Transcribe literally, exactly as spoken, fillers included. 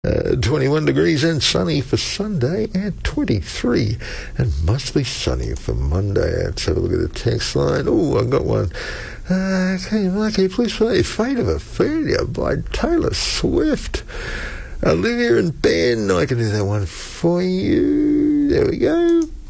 Uh, twenty-one degrees and sunny for Sunday, and twenty-three and mostly sunny for Monday. Let's have a look at the text line. Oh, I got one. Uh, okay, Mikey, please play Fate of Ophelia by Taylor Swift. Olivia and Ben, I can do that one for you. There we go.